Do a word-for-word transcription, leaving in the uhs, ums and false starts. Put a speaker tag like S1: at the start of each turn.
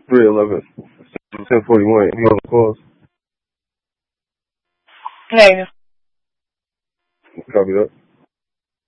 S1: three eleven, ten forty-one. Any other calls?
S2: Negative.
S1: Copy that.